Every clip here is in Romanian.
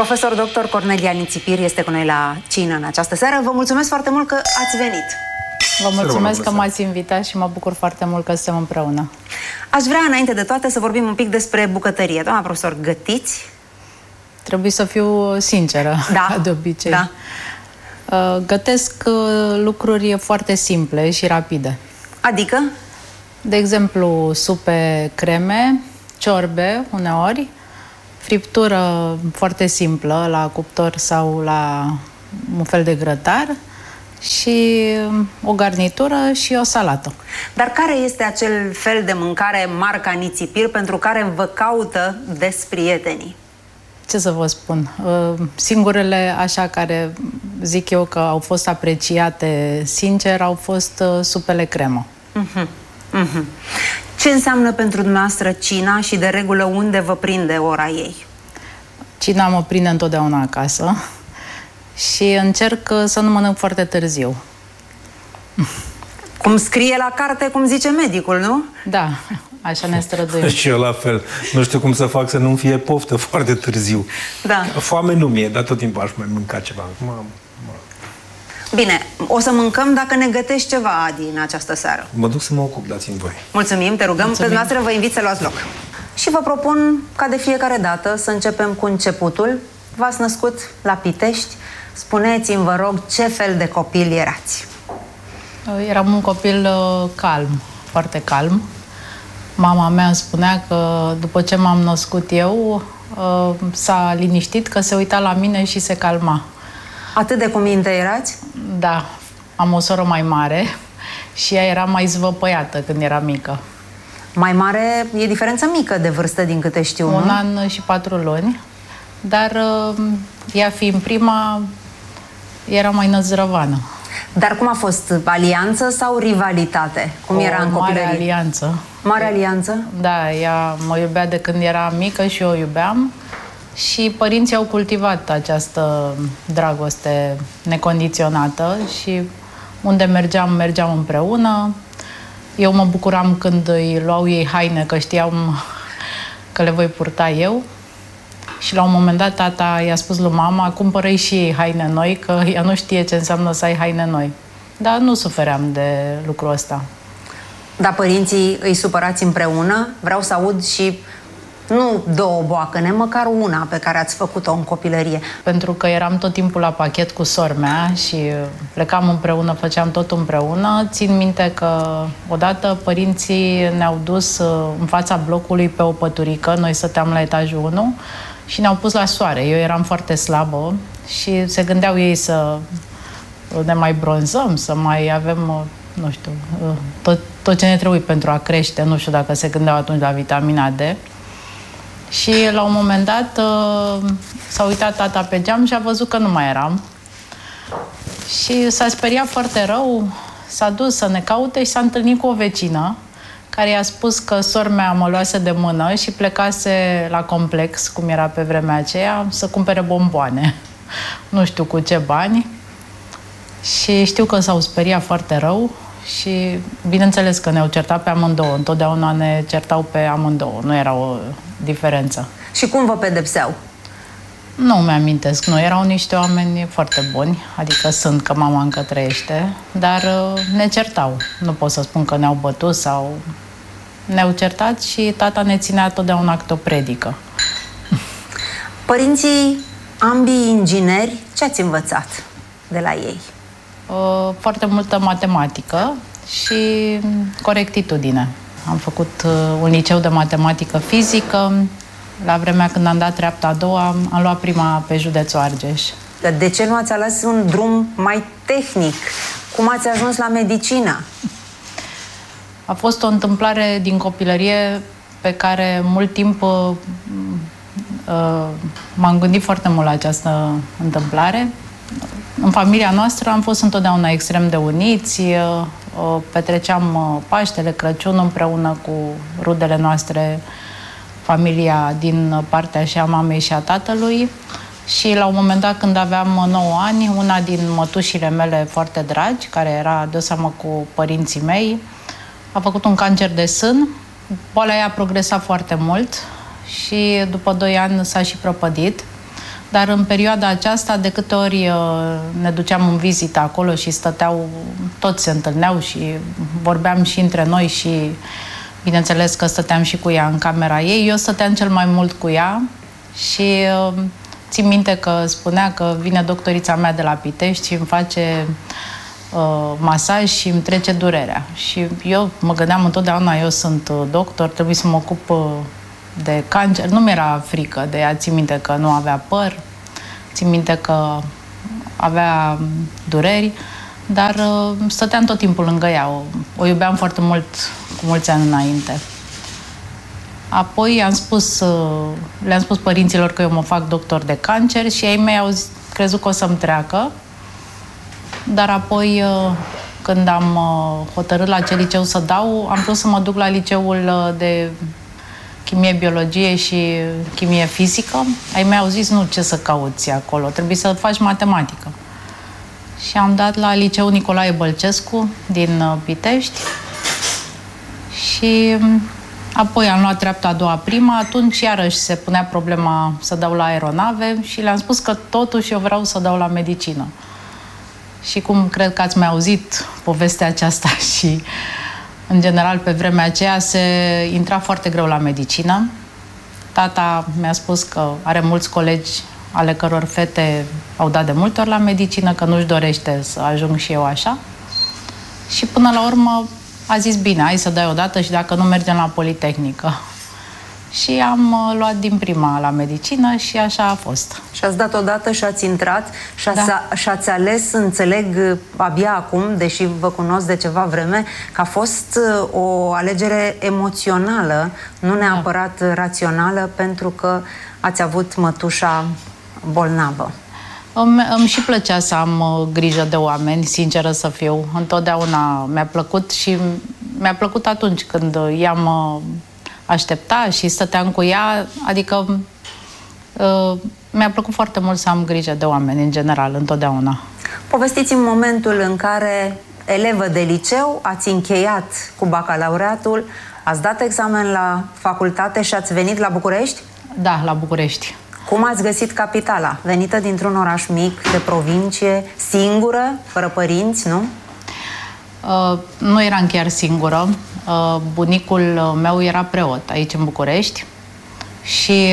Profesor dr. Cornelia Nițipir este cu noi la cină în această seară. Vă mulțumesc foarte mult că ați venit. Vă mulțumesc că m-ați invitat și mă bucur foarte mult că suntem împreună. Aș vrea, înainte de toate, să vorbim un pic despre bucătărie. Doamna profesor, gătiți? Trebuie să fiu sinceră, da, de obicei. Da. Gătesc lucruri foarte simple și rapide. Adică? De exemplu, supe, creme, ciorbe, uneori, friptură foarte simplă la cuptor sau la un fel de grătar și o garnitură și o salată. Dar care este acel fel de mâncare marca Nițipir pentru care vă caută des prietenii? Ce să vă spun? Singurele așa care zic eu că au fost apreciate sincer au fost supele cremă. Ce înseamnă pentru dumneavoastră cina și de regulă unde vă prinde ora ei? Cina mă prinde întotdeauna acasă și încerc să nu mănânc foarte târziu. Cum scrie la carte, cum zice medicul, nu? Da, așa ne străduim. Și eu la fel. Nu știu cum să fac să nu-mi fie poftă foarte târziu. Da. Foame nu mi-e, dar tot timpul aș mai mânca ceva. Bine, o să mâncăm dacă ne gătești ceva, Adi, în această seară. Mă duc să mă ocup, dați-mi voi. Mulțumim, te rugăm. Pe dumneavoastră vă invit să luați loc. Și vă propun, ca de fiecare dată, să începem cu începutul. V-ați născut la Pitești. Spuneți-mi, vă rog, ce fel de copil erați? Eram un copil calm, foarte calm. Mama mea spunea că după ce m-am născut eu, s-a liniștit, că se uita la mine și se calma. Atât de cuminte erați? Da, am o soră mai mare și ea era mai zvăpăiată când era mică. Mai mare e diferență mică de vârstă, din câte știu, nu? 1 an și 4 luni, dar ea fiind prima, era mai năzdrăvană. Dar cum a fost? Alianță sau rivalitate? Cum era în copilărie? Mare alianță. Mare alianță? Da, ea mă iubea de când era mică și eu o iubeam. Și părinții au cultivat această dragoste necondiționată și unde mergeam împreună. Eu mă bucuram când îi luau ei haine, că știam că le voi purta eu. Și la un moment dat tata i-a spus lui mama, cumpără-i și ei haine noi, că ea nu știe ce înseamnă să ai haine noi. Dar nu sufeream de lucrul ăsta. Dar părinții îi supărați împreună? Vreau să aud și nu 2 boacăne, măcar una pe care ați făcut-o în copilărie. Pentru că eram tot timpul la pachet cu sora mea și plecam împreună, făceam tot împreună. Țin minte că odată părinții ne-au dus în fața blocului pe o păturică, noi stăteam la etajul 1 și ne-au pus la soare. Eu eram foarte slabă și se gândeau ei să ne mai bronzăm, să mai avem, nu știu, tot ce ne trebuie pentru a crește. Nu știu dacă se gândeau atunci la vitamina D. Și la un moment dat s-a uitat tata pe geam și a văzut că nu mai eram. Și s-a speriat foarte rău, s-a dus să ne caute și s-a întâlnit cu o vecină care i-a spus că sora mea mă luase de mână și plecase la complex, cum era pe vremea aceea, să cumpere bomboane. Nu știu cu ce bani. Și știu că s-au speriat foarte rău și bineînțeles că ne-au certat pe amândouă. Întotdeauna ne certau pe amândouă, nu era o diferență. Și cum vă pedepseau? Nu mi-amintesc, nu, erau niște oameni foarte buni, adică sunt, că mama încă trăiește, dar ne certau. Nu pot să spun că ne-au bătut sau ne-au certat și tata ne ținea totdeauna câte o predică. Părinții ambii ingineri, ce ați învățat de la ei? Foarte multă matematică și corectitudine. Am făcut un liceu de matematică fizică. La vremea când am dat treapta a doua, am luat prima pe județul Argeș. De ce nu ați ales un drum mai tehnic? Cum ați ajuns la medicină? A fost o întâmplare din copilărie pe care mult timp m-am gândit foarte mult la această întâmplare. În familia noastră am fost întotdeauna extrem de uniți, petreceam Paștele, Crăciun împreună cu rudele noastre, familia din partea și a mamei și a tatălui. Și la un moment dat, când aveam 9 ani, una din mătușile mele foarte dragi, care era de seamă cu părinții mei, a făcut un cancer de sân. Boala ei a progresat foarte mult și după 2 ani s-a și prăpădit. Dar în perioada aceasta, de câte ori ne duceam în vizită acolo și stăteau, toți se întâlneau și vorbeam și între noi și, bineînțeles că stăteam și cu ea în camera ei, eu stăteam cel mai mult cu ea și țin minte că spunea că vine doctorița mea de la Pitești și îmi face masaj și îmi trece durerea. Și eu mă gândeam întotdeauna, eu sunt doctor, trebuie să mă ocup de cancer. Nu mi-era frică de ea, țin minte că nu avea păr, țin minte că avea dureri, dar stăteam tot timpul lângă ea. O iubeam foarte mult, cu mulți ani înainte. Apoi le-am spus părinților că eu mă fac doctor de cancer și ei mei au crezut că o să-mi treacă. Dar apoi, când am hotărât la ce liceu să dau, am vrut să mă duc la liceul de chimie, biologie și chimie fizică. Ai mei au zis, nu, ce să cauți acolo, trebuie să faci matematică. Și am dat la liceul Nicolae Bălcescu din Pitești și apoi am luat treapta a doua prima. Atunci iarăși se punea problema să dau la aeronave și le-am spus că totuși eu vreau să dau la medicină. Și cum cred că ați mai auzit povestea aceasta și, în general, pe vremea aceea se intra foarte greu la medicină. Tata mi-a spus că are mulți colegi ale căror fete au dat de multe ori la medicină, că nu-și dorește să ajung și eu așa. Și până la urmă a zis, bine, hai să dai odată și dacă nu mergem la Politehnică. Și am luat din prima la medicină și așa a fost. Și ați dat odată și ați intrat și ați ales, înțeleg, abia acum, deși vă cunosc de ceva vreme, că a fost o alegere emoțională, nu neapărat rațională, pentru că ați avut mătușa bolnavă. Îmi și plăcea să am grijă de oameni, sinceră să fiu. Întotdeauna mi-a plăcut și mi-a plăcut atunci când i-am aștepta și stăteam cu ea, adică mi-a plăcut foarte mult să am grijă de oameni, în general, întotdeauna. Povestiți-mi momentul în care, elevă de liceu, ați încheiat cu bacalaureatul, ați dat examen la facultate și ați venit la București? Da, la București. Cum ați găsit capitala? Venită dintr-un oraș mic, de provincie, singură, fără părinți, nu? Nu eram chiar singură. Bunicul meu era preot aici în București și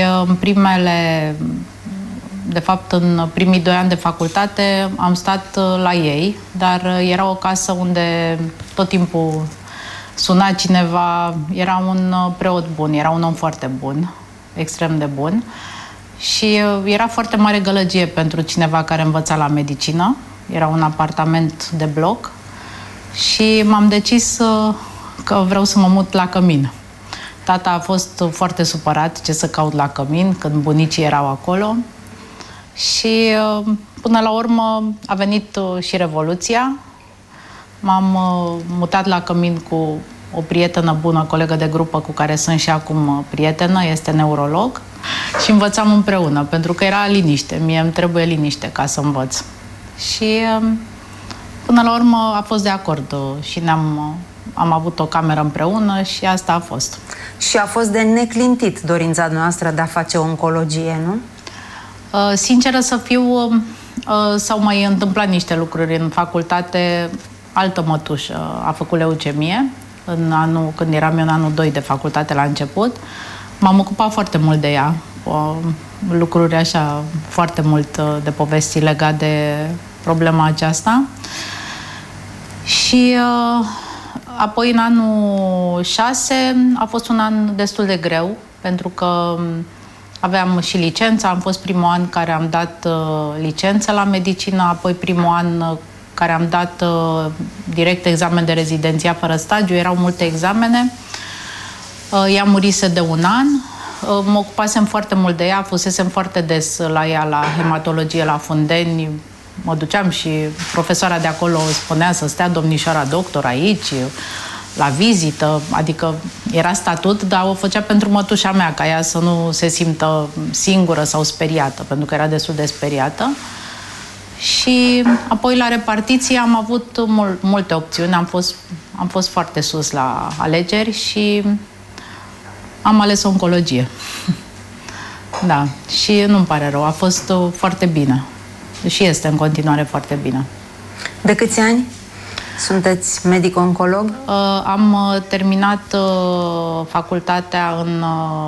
în primii 2 ani de facultate am stat la ei, dar era o casă unde tot timpul suna cineva, era un preot bun, era un om foarte bun, extrem de bun și era foarte mare gălăgie pentru cineva care învăța la medicină, era un apartament de bloc. Și m-am decis că vreau să mă mut la Cămin. Tata a fost foarte supărat ce să caut la Cămin când bunicii erau acolo. Și până la urmă a venit și Revoluția. M-am mutat la Cămin cu o prietenă bună, colegă de grupă cu care sunt și acum prietenă, este neurolog. Și învățam împreună, pentru că era liniște. Mie îmi trebuie liniște ca să învăț. Și până la urmă a fost de acord și am avut o cameră împreună și asta a fost. Și a fost de neclintit dorința noastră de a face oncologie, nu? Sinceră să fiu, s-au mai întâmplat niște lucruri în facultate. Altă mătușă a făcut leucemie când eram eu în anul 2 de facultate la început. M-am ocupat foarte mult de ea. Lucruri așa, foarte mult de povesti legate de problema aceasta. Și apoi în anul 6 a fost un an destul de greu, pentru că aveam și licența, am fost primul an care am dat licență la medicină, apoi primul an care am dat direct examen de rezidenția fără stagiu, erau multe examene. Ea murise de 1 an, mă ocupasem foarte mult de ea, fusesem foarte des la ea la hematologie, la Fundeni, mă duceam și profesoara de acolo spunea să stea domnișoara doctor aici, la vizită, adică era statut, dar o făcea pentru mătușa mea, ca ea să nu se simtă singură sau speriată, pentru că era destul de speriată. Și apoi la repartiție am avut multe opțiuni, am fost foarte sus la alegeri și am ales oncologie. Da, și nu-mi pare rău, a fost foarte bine și este în continuare foarte bine. De câți ani sunteți medic-oncolog? Am terminat facultatea în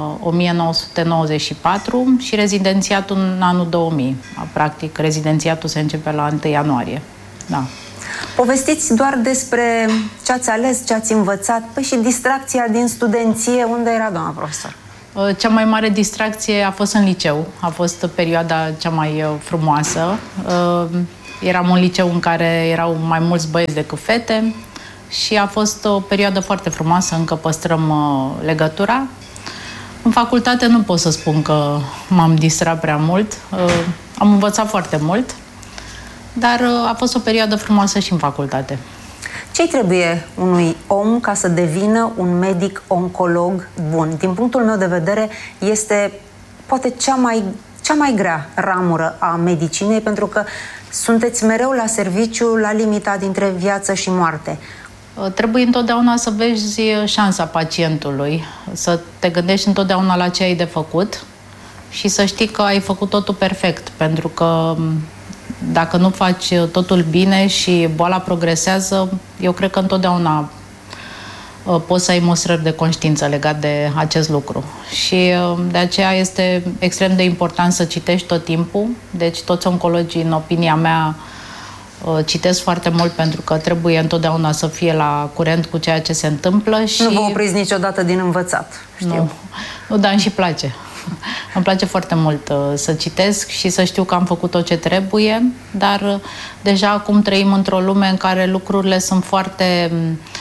1994 și rezidențiatul în anul 2000. Practic, rezidențiatul se începe la 1 ianuarie. Da. Povestiți doar despre ce ați ales, ce ați învățat, păi și distracția din studenție, unde era doamna profesor? Cea mai mare distracție a fost în liceu. A fost perioada cea mai frumoasă. Eram în liceu în care erau mai mulți băieți decât fete și a fost o perioadă foarte frumoasă, încă păstrăm legătura. În facultate nu pot să spun că m-am distrat prea mult. Am învățat foarte mult, dar a fost o perioadă frumoasă și în facultate. Ce-i trebuie unui om ca să devină un medic-oncolog bun? Din punctul meu de vedere, este poate cea mai grea ramură a medicinei, pentru că sunteți mereu la serviciu, la limita dintre viață și moarte. Trebuie întotdeauna să vezi șansa pacientului, să te gândești întotdeauna la ce ai de făcut și să știi că ai făcut totul perfect, pentru că dacă nu faci totul bine și boala progresează, eu cred că întotdeauna poți să ai măsurări de conștiință legat de acest lucru. Și de aceea este extrem de important să citești tot timpul. Deci toți oncologii, în opinia mea, citesc foarte mult pentru că trebuie întotdeauna să fie la curent cu ceea ce se întâmplă. Și nu vă opriți niciodată din învățat, știu. Nu, dar îmi și place. Îmi place foarte mult să citesc și să știu că am făcut tot ce trebuie, dar deja acum trăim într-o lume în care lucrurile sunt foarte...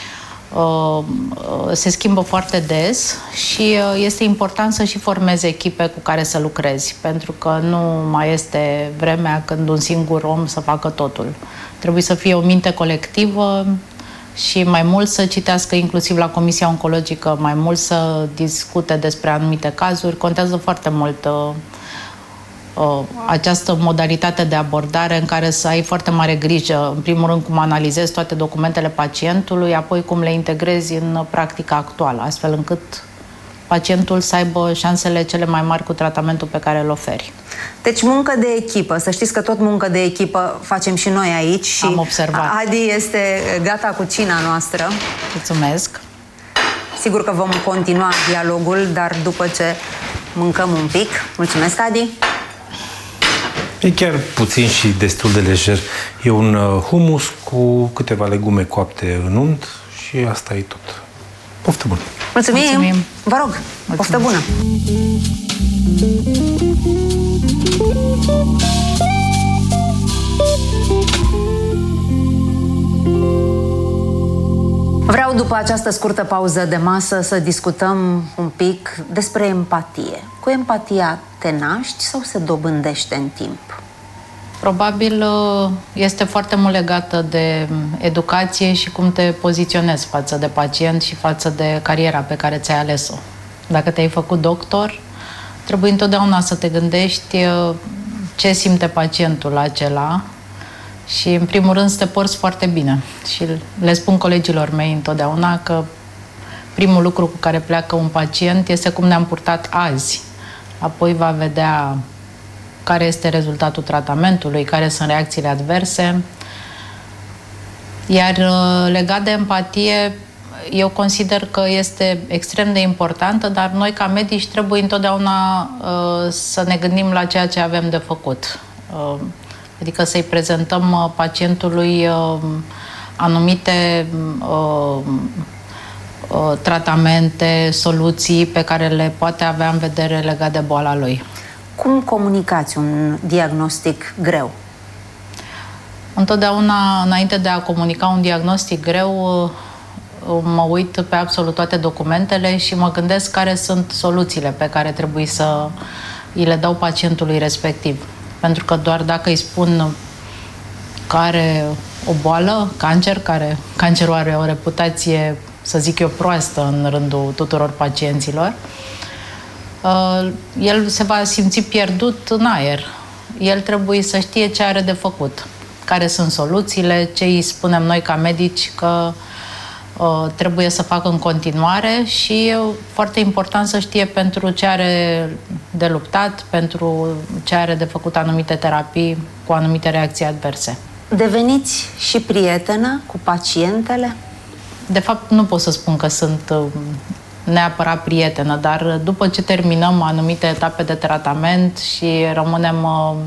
se schimbă foarte des și este important să și formezi echipe cu care să lucrezi, pentru că nu mai este vremea când un singur om să facă totul. Trebuie să fie o minte colectivă și mai mult să citească, inclusiv la Comisia Oncologică, mai mult să discute despre anumite cazuri. Contează foarte mult această modalitate de abordare în care să ai foarte mare grijă, în primul rând cum analizezi toate documentele pacientului, apoi cum le integrezi în practica actuală, astfel încât pacientul să aibă șansele cele mai mari cu tratamentul pe care îl oferi. Deci muncă de echipă, să știți că tot muncă de echipă facem și noi aici și am observat. Adi este gata cu cina noastră. Mulțumesc! Sigur că vom continua dialogul, dar după ce mâncăm un pic. Mulțumesc, Adi! E chiar puțin și destul de lejer. E un hummus cu câteva legume coapte în unt și asta e tot. Poftă bună! Mulțumim! Mulțumim. Vă rog, mulțumim. Poftă bună! Vreau după această scurtă pauză de masă să discutăm un pic despre empatie. Cu empatia te naști sau se dobândește în timp? Probabil este foarte mult legată de educație și cum te poziționezi față de pacient și față de cariera pe care ți-ai ales-o. Dacă te-ai făcut doctor, trebuie întotdeauna să te gândești ce simte pacientul acela și, în primul rând, să te porți foarte bine. Și le spun colegilor mei întotdeauna că primul lucru cu care pleacă un pacient este cum ne-am purtat azi. Apoi va vedea care este rezultatul tratamentului, care sunt reacțiile adverse. Iar legat de empatie, eu consider că este extrem de importantă, dar noi ca medici trebuie întotdeauna să ne gândim la ceea ce avem de făcut. Adică să-i prezentăm pacientului anumite tratamente, soluții pe care le poate avea în vedere legat de boala lui. Cum comunicați un diagnostic greu? Întotdeauna, înainte de a comunica un diagnostic greu, mă uit pe absolut toate documentele și mă gândesc care sunt soluțiile pe care trebuie să îi le dau pacientului respectiv. Pentru că doar dacă îi spun că are o boală, cancerul are o reputație, să zic eu, proastă în rândul tuturor pacienților, el se va simți pierdut în aer. El trebuie să știe ce are de făcut, care sunt soluțiile, ce îi spunem noi ca medici că trebuie să facă în continuare și foarte important să știe pentru ce are de luptat, pentru ce are de făcut anumite terapii cu anumite reacții adverse. Deveniți și prietenă cu pacientele? De fapt, nu pot să spun că sunt neapărat prietenă, dar după ce terminăm anumite etape de tratament și rămânem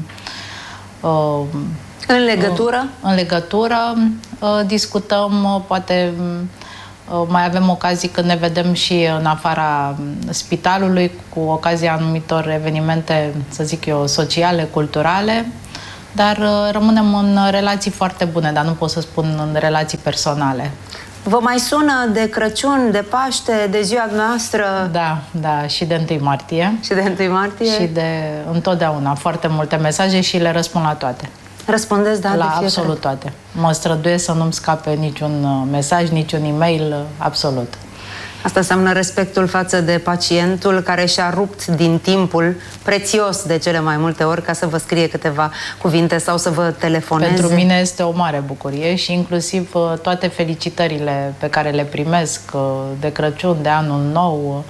în legătură? În legătură, discutăm, poate mai avem ocazii când ne vedem și în afara spitalului, cu ocazia anumitor evenimente, să zic eu, sociale, culturale, dar rămânem în relații foarte bune, dar nu pot să spun în relații personale. Vă mai sună de Crăciun, de Paște, de ziua noastră? Da, și de 1 martie. Și de 1 martie? Și de întotdeauna, foarte multe mesaje și le răspund la toate. Răspundeți, da, la absolut toate. Mă străduiesc să nu-mi scape niciun mesaj, niciun e-mail, absolut. Asta înseamnă respectul față de pacientul care și-a rupt din timpul prețios de cele mai multe ori ca să vă scrie câteva cuvinte sau să vă telefoneze. Pentru mine este o mare bucurie și inclusiv toate felicitările pe care le primesc de Crăciun, de Anul Nou,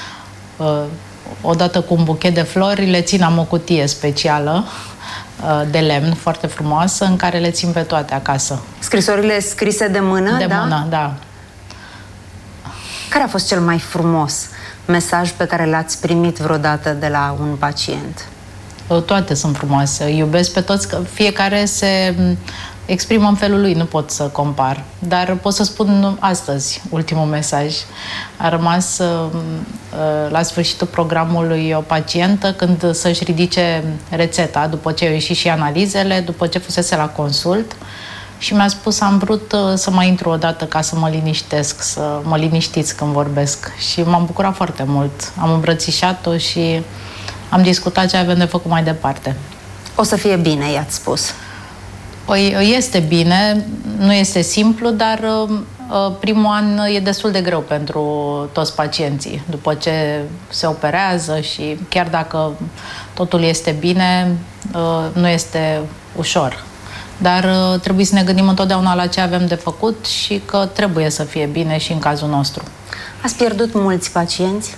odată cu un buchet de flori, le țin, am o cutie specială de lemn, foarte frumoasă, în care le țin pe toate acasă. Scrisorile scrise de mână? De mână, da. Care a fost cel mai frumos mesaj pe care l-ați primit vreodată de la un pacient? Toate sunt frumoase. Iubesc pe toți, fiecare se exprimă în felul lui, nu pot să compar. Dar pot să spun astăzi, ultimul mesaj. A rămas la sfârșitul programului o pacientă când să-și ridice rețeta, după ce au ieșit și analizele, după ce fusese la consult, și mi-a spus: am vrut să mai intru o dată ca să mă liniștesc, să mă liniștiți când vorbesc. Și m-am bucurat foarte mult. Am îmbrățișat-o și am discutat ce avem de făcut mai departe. O să fie bine, i-ați spus. Este bine, nu este simplu, dar primul an e destul de greu pentru toți pacienții. După ce se operează și chiar dacă totul este bine, nu este ușor. Dar trebuie să ne gândim întotdeauna la ce avem de făcut și că trebuie să fie bine și în cazul nostru. Ați pierdut mulți pacienți?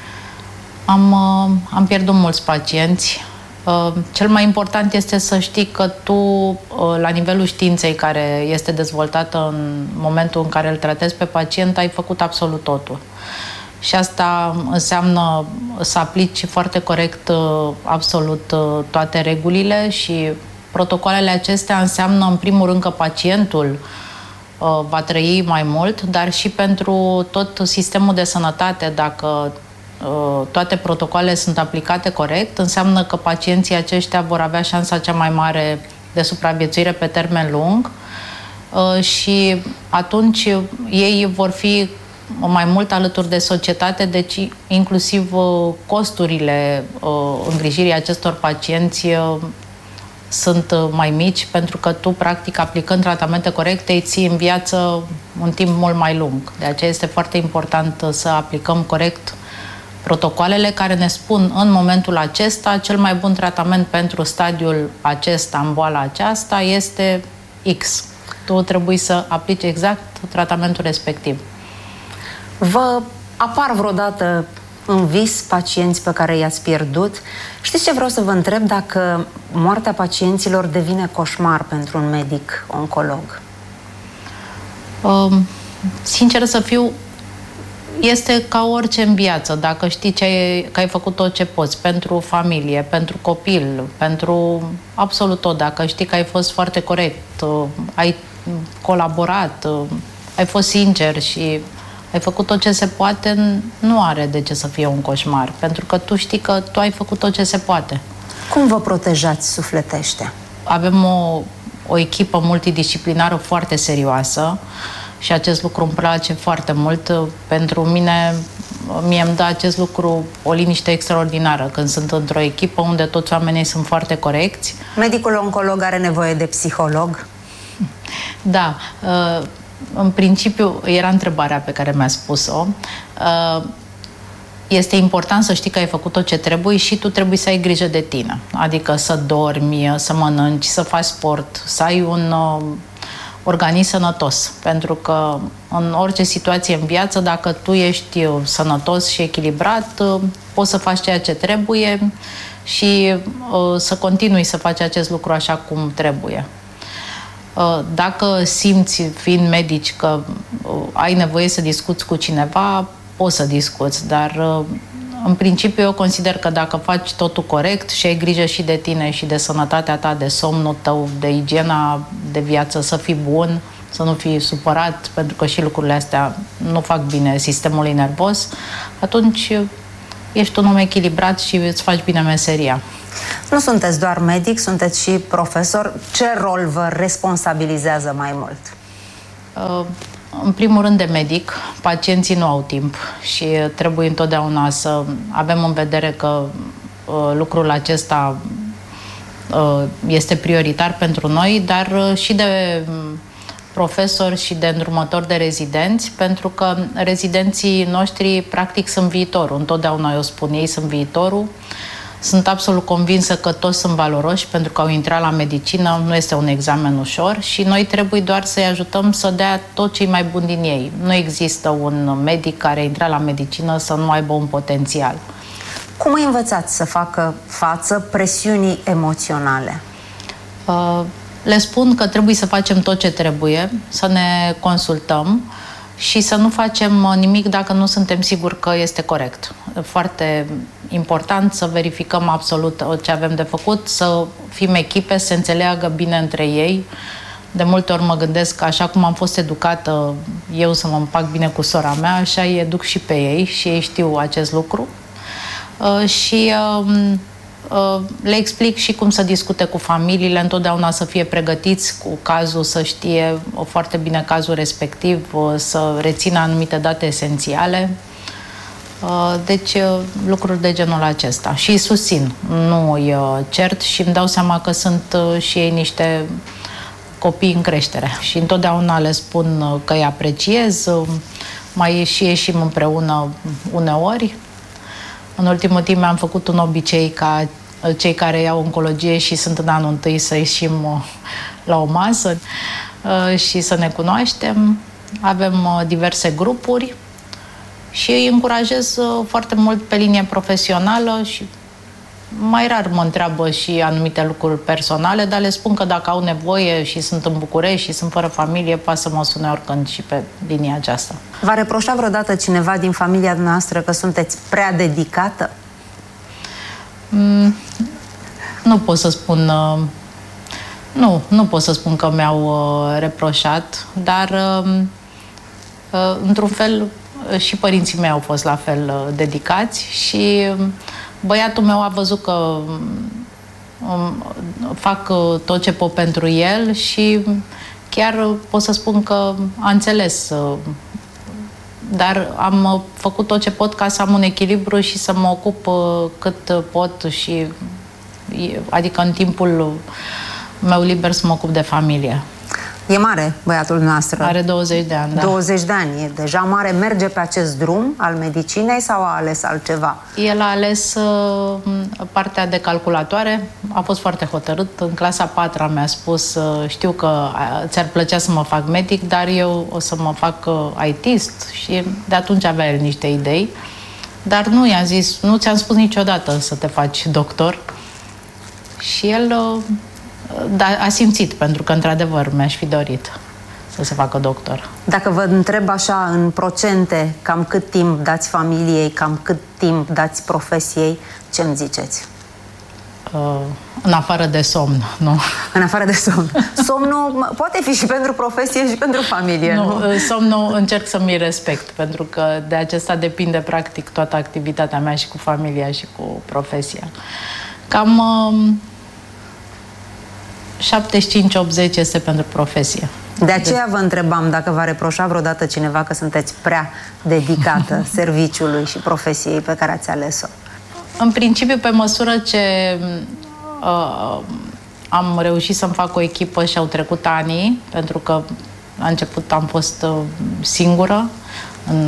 Am pierdut mulți pacienți. Cel mai important este să știi că tu, la nivelul științei care este dezvoltată în momentul în care îl tratezi pe pacient, ai făcut absolut totul. Și asta înseamnă să aplici foarte corect absolut toate regulile și protocoalele acestea înseamnă, în primul rând, că pacientul va trăi mai mult, dar și pentru tot sistemul de sănătate, dacă toate protocoalele sunt aplicate corect, înseamnă că pacienții aceștia vor avea șansa cea mai mare de supraviețuire pe termen lung și atunci ei vor fi mai mult alături de societate, deci inclusiv costurile îngrijirii acestor pacienți sunt mai mici, pentru că tu, practic, aplicând tratamente corecte, îi ții în viață un timp mult mai lung. De aceea este foarte important să aplicăm corect protocoalele care ne spun în momentul acesta cel mai bun tratament pentru stadiul acesta, în boala aceasta, este X. Tu trebuie să aplici exact tratamentul respectiv. Vă apar vreodată în vis pacienți pe care i-ați pierdut? Știți ce vreau să vă întreb? Dacă moartea pacienților devine coșmar pentru un medic oncolog? Sincer să fiu, este ca orice în viață. Dacă știi că ai făcut tot ce poți pentru familie, pentru copil, pentru absolut tot, dacă știi că ai fost foarte corect, ai colaborat, ai fost sincer și ai făcut tot ce se poate, nu are de ce să fie un coșmar, pentru că tu știi că tu ai făcut tot ce se poate. Cum vă protejați sufletește? Avem o echipă multidisciplinară foarte serioasă și acest lucru îmi place foarte mult. Pentru mine, mie îmi dă acest lucru o liniște extraordinară când sunt într-o echipă unde toți oamenii sunt foarte corecți. Medicul oncolog are nevoie de psiholog? Da. În principiu, era întrebarea pe care mi-a spus-o. Este important să știi că ai făcut tot ce trebuie și tu trebuie să ai grijă de tine. Adică să dormi, să mănânci, să faci sport, să ai organism sănătos. Pentru că în orice situație în viață, dacă tu ești sănătos și echilibrat, poți să faci ceea ce trebuie și să continui să faci acest lucru așa cum trebuie. Dacă simți, fiind medici, că ai nevoie să discuți cu cineva, poți să discuți, dar în principiu eu consider că dacă faci totul corect și ai grijă și de tine și de sănătatea ta, de somnul tău, de igiena de viață, să fii bun, să nu fii supărat, pentru că și lucrurile astea nu fac bine sistemului nervos, atunci ești un om echilibrat și îți faci bine meseria. Nu sunteți doar medic, sunteți și profesor. Ce rol vă responsabilizează mai mult? În primul rând de medic, pacienții nu au timp și trebuie întotdeauna să avem în vedere că lucrul acesta este prioritar pentru noi, dar și de profesori și de îndrumători de rezidenți, pentru că rezidenții noștri practic sunt viitorul. Întotdeauna eu spun, ei sunt viitorul. Sunt absolut convinsă că toți sunt valoroși pentru că au intrat la medicină, nu este un examen ușor și noi trebuie doar să-i ajutăm să dea tot ce e mai bun din ei. Nu există un medic care intră la medicină să nu aibă un potențial. Cum îi învățați să facă față presiunii emoționale? Le spun că trebuie să facem tot ce trebuie, să ne consultăm și să nu facem nimic dacă nu suntem siguri că este corect. Foarte important să verificăm absolut ce avem de făcut, să fim echipe, să se înțeleagă bine între ei. De multe ori mă gândesc că așa cum am fost educată eu să mă împac bine cu sora mea, așa îi educ și pe ei și ei știu acest lucru. Și le explic și cum să discute cu familiile, întotdeauna să fie pregătiți cu cazul, să știe foarte bine cazul respectiv, să rețină anumite date esențiale. Deci lucruri de genul acesta. Și îi susțin, nu îi cert și îmi dau seama că sunt și ei niște copii în creștere. Și întotdeauna le spun că îi apreciez, mai și ieșim împreună uneori. În ultimul timp am făcut un obicei ca cei care iau oncologie și sunt în anul întâi să ieșim la o masă și să ne cunoaștem. Avem diverse grupuri și îi încurajez foarte mult pe linie profesională și mai rar mă întreabă și anumite lucruri personale, dar le spun că dacă au nevoie și sunt în București și sunt fără familie, poate să mă sune oricând și pe linia aceasta. V-a reproșat vreodată cineva din familia noastră că sunteți prea dedicată? Nu pot să spun... Nu pot să spun că mi-au reproșat, dar într-un fel și părinții mei au fost la fel dedicați și băiatul meu a văzut că fac tot ce pot pentru el și chiar pot să spun că a înțeles. Dar am făcut tot ce pot ca să am un echilibru și să mă ocup cât pot și adică în timpul meu liber să mă ocup de familie. E mare băiatul noastră. Are 20 de ani, da. 20 de ani, e deja mare. Merge pe acest drum al medicinei sau a ales altceva? El a ales partea de calculatoare. A fost foarte hotărât. În clasa 4 mi-a spus, știu că ți-ar plăcea să mă fac medic, dar eu o să mă fac IT-ist și de atunci avea el niște idei. Dar nu i-am zis, nu ți-am spus niciodată să te faci doctor. Și el... Dar a simțit, pentru că, într-adevăr, mi-aș fi dorit să se facă doctor. Dacă vă întreb așa, în procente, cam cât timp dați familiei, cam cât timp dați profesiei, ce îmi ziceți? În afară de somn, nu? În afară de somn. Somnul poate fi și pentru profesie și pentru familie, nu? Somnul încerc să-mi respect, pentru că de acesta depinde, practic, toată activitatea mea și cu familia și cu profesia. Cam... 75-80 este pentru profesie. De aceea vă întrebam dacă v-a reproșat vreodată cineva că sunteți prea dedicată serviciului și profesiei pe care ați ales-o. În principiu, pe măsură ce am reușit să-mi fac o echipă și au trecut anii, pentru că la început am fost singură în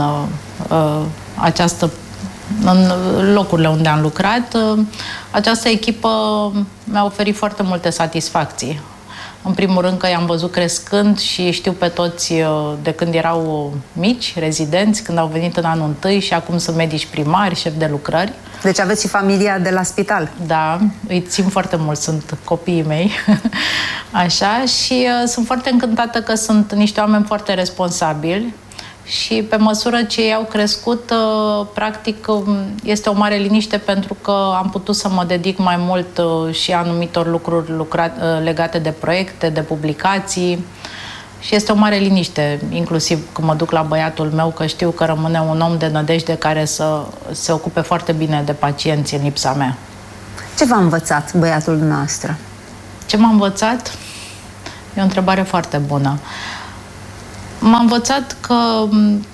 în locurile unde am lucrat, această echipă mi-a oferit foarte multe satisfacții. În primul rând că i-am văzut crescând și știu pe toți de când erau mici, rezidenți, când au venit în anul întâi și acum sunt medici primari, șefi de lucrări. Deci aveți și familia de la spital. Da, îi țin foarte mult, sunt copiii mei. Așa, și sunt foarte încântată că sunt niște oameni foarte responsabili. Și pe măsură ce ei au crescut, practic este o mare liniște pentru că am putut să mă dedic mai mult și anumitor lucruri legate de proiecte, de publicații. Și este o mare liniște, inclusiv când mă duc la băiatul meu, că știu că rămâne un om de nădejde care să se ocupe foarte bine de pacienți în lipsa mea. Ce v-a învățat băiatul dumneavoastră? Ce m-a învățat? E o întrebare foarte bună. M-a învățat că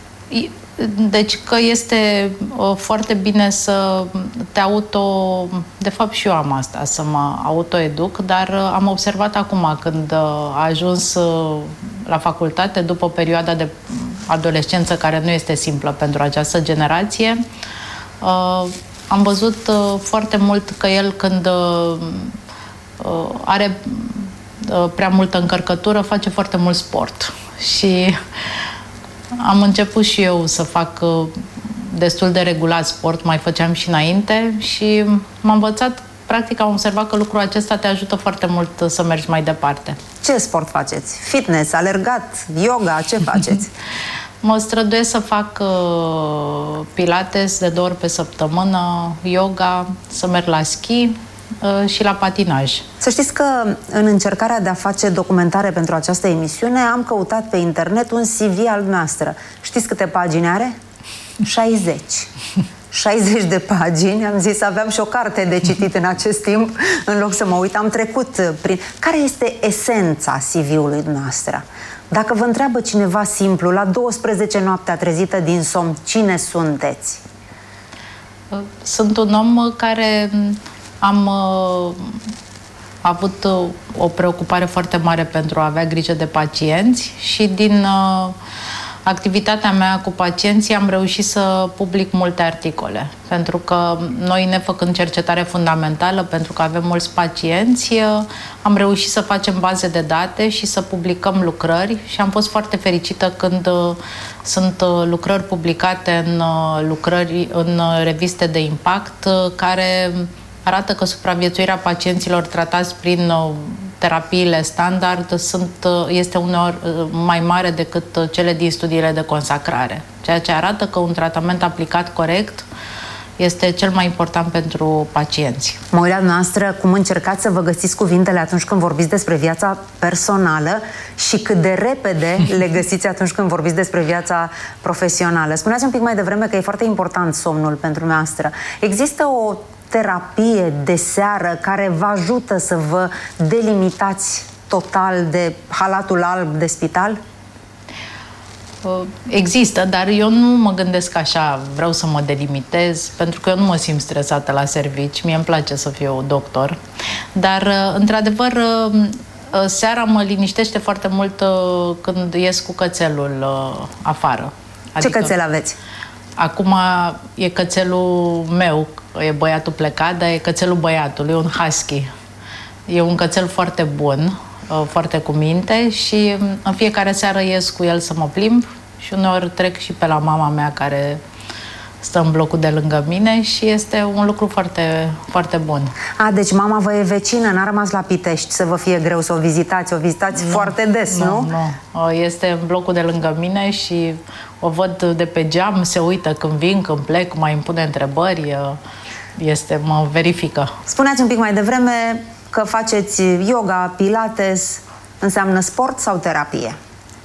este foarte bine să te De fapt și eu am asta, să mă autoeduc, dar am observat acum când a ajuns la facultate, după perioada de adolescență care nu este simplă pentru această generație, am văzut foarte mult că el când are prea multă încărcătură, face foarte mult sport. Și am început și eu să fac destul de regulat sport, mai făceam și înainte și m-am învățat, practic am observat că lucrul acesta te ajută foarte mult să mergi mai departe. Ce sport faceți? Fitness, alergat, yoga, ce faceți? Mă străduiesc să fac pilates de 2 ori pe săptămână, yoga, să merg la schi și la patinaj. Să știți că în încercarea de a face documentare pentru această emisiune am căutat pe internet un CV al noastră. Știți câte pagini are? 60. 60 de pagini. Am zis, aveam și o carte de citit în acest timp. În loc să mă uit, am trecut prin... Care este esența CV-ului dumneavoastră? Dacă vă întreabă cineva simplu, la 12 noaptea trezită din somn, cine sunteți? Sunt un om care am avut o preocupare foarte mare pentru a avea grijă de pacienți și din activitatea mea cu pacienții am reușit să public multe articole. Pentru că noi, nefăcând cercetare fundamentală, pentru că avem mulți pacienți, am reușit să facem baze de date și să publicăm lucrări și am fost foarte fericită când sunt lucrări publicate în reviste de impact care arată că supraviețuirea pacienților tratați prin terapiile standard este uneori mai mare decât cele din studiile de consacrare, ceea ce arată că un tratament aplicat corect este cel mai important pentru pacienți. Mă uit la noastră cum încercați să vă găsiți cuvintele atunci când vorbiți despre viața personală și cât de repede le găsiți atunci când vorbiți despre viața profesională. Spuneați un pic mai devreme că e foarte important somnul pentru noastră. Există o terapie de seară care vă ajută să vă delimitați total de halatul alb de spital? Există, dar eu nu mă gândesc așa, vreau să mă delimitez, pentru că eu nu mă simt stresată la servici, mie îmi place să fiu doctor, dar într-adevăr seara mă liniștește foarte mult când ies cu cățelul afară. Adică, ce cățel aveți? Acum e cățelul meu, e băiatul plecat, dar e cățelul băiatului, e un husky. E un cățel foarte bun, foarte cu minte și în fiecare seară ies cu el să mă plimb și uneori trec și pe la mama mea care stă în blocul de lângă mine și este un lucru foarte, foarte bun. Deci mama vă e vecină, n-a rămas la Pitești să vă fie greu să o vizitați foarte des, nu? Nu, este în blocul de lângă mine și o văd de pe geam, se uită când vin, când plec, mai îmi pune întrebări, mă verifică. Spuneați un pic mai devreme că faceți yoga, pilates, înseamnă sport sau terapie?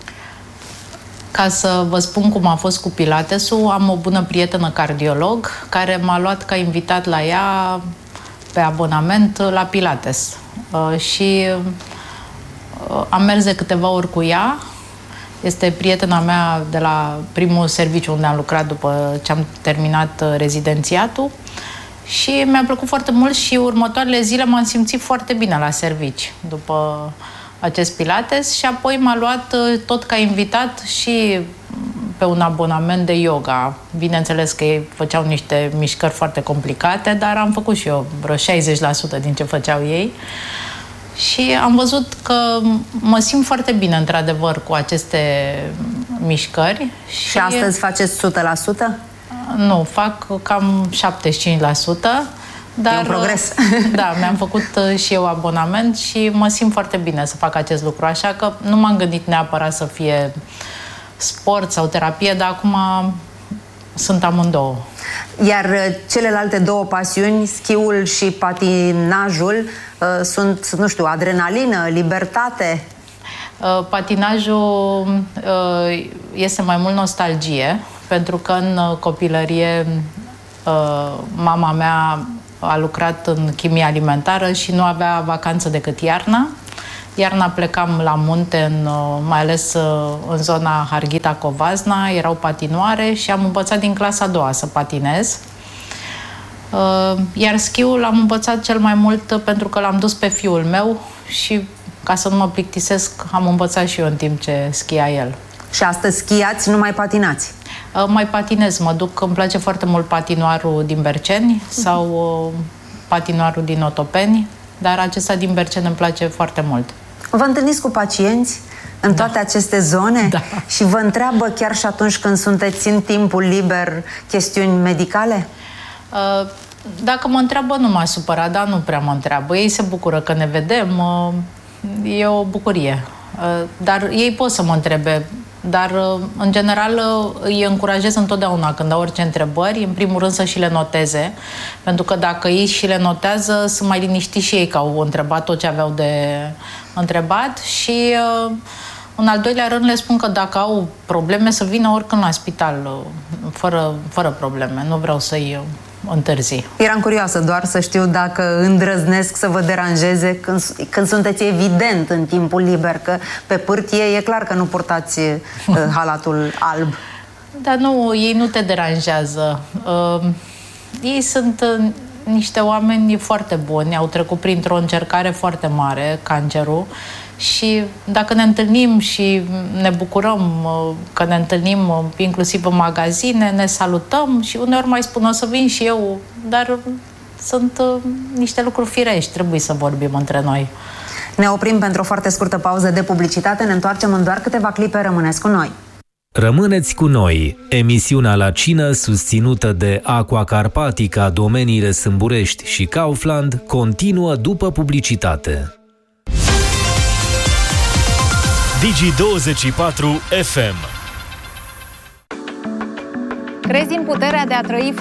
Ca să vă spun cum a fost cu pilatesul, am o bună prietenă cardiolog care m-a luat ca invitat la ea pe abonament la pilates. Și am mers de câteva ori cu ea. Este prietena mea de la primul serviciu unde am lucrat după ce am terminat rezidențiatul și mi-a plăcut foarte mult și următoarele zile m-am simțit foarte bine la servici după acest pilates și apoi m-a luat tot ca invitat și pe un abonament de yoga. Bineînțeles că ei făceau niște mișcări foarte complicate, dar am făcut și eu vreo 60% din ce făceau ei. Și am văzut că mă simt foarte bine, într-adevăr, cu aceste mișcări. Și astăzi faceți 100%? Nu, fac cam 75%. Dar, e un progres. Da, mi-am făcut și eu abonament și mă simt foarte bine să fac acest lucru. Așa că nu m-am gândit neapărat să fie sport sau terapie, dar acum sunt amândouă. Iar celelalte două pasiuni, schiul și patinajul, sunt, nu știu, adrenalină, libertate? Patinajul este mai mult nostalgie, pentru că în copilărie mama mea a lucrat în chimie alimentară și nu avea vacanță decât iarna. Iarna plecam la munte, mai ales în zona Harghita-Covasna, erau patinoare și am învățat din clasa a doua să patinez. Iar schiul l-am învățat cel mai mult pentru că l-am dus pe fiul meu și ca să nu mă plictisesc, am învățat și eu în timp ce schia el. Și astăzi schiați, nu mai patinați? Mai patinez, mă duc, îmi place foarte mult patinoarul din Berceni sau patinoarul din Otopeni, dar acesta din Berceni îmi place foarte mult. Vă întâlniți cu pacienți în toate aceste zone? Da. Și vă întreabă chiar și atunci când sunteți în timpul liber chestiuni medicale? Dacă mă întreabă, nu m-a supărat, dar nu prea mă întreabă. Ei se bucură că ne vedem, e o bucurie. Dar ei pot să mă întrebe. Dar, în general, îi încurajez întotdeauna când au orice întrebări, în primul rând să și le noteze, pentru că dacă ei și le notează, sunt mai liniștiți și ei că au întrebat tot ce aveau de întrebat și, în al doilea rând, le spun că dacă au probleme să vină oricând la spital, fără probleme. Nu vreau să-i întârzi. Eram curioasă doar să știu dacă îndrăznesc să vă deranjeze când sunteți evident în timpul liber, că pe pârtie e clar că nu purtați halatul alb. Dar nu, ei nu te deranjează. Ei sunt niște oameni foarte buni, au trecut printr-o încercare foarte mare, cancerul, și dacă ne întâlnim și ne bucurăm că ne întâlnim inclusiv în magazine, ne salutăm și uneori mai spun o să vin și eu, dar sunt niște lucruri firești, trebuie să vorbim între noi. Ne oprim pentru o foarte scurtă pauză de publicitate, ne întoarcem în doar câteva clipe, rămâneți cu noi. Rămâneți cu noi, emisiunea La Cină, susținută de Aqua Carpatica, Domeniile Sâmburești și Kaufland, continuă după publicitate. Digi24 FM. Crezi în puterea de a trăi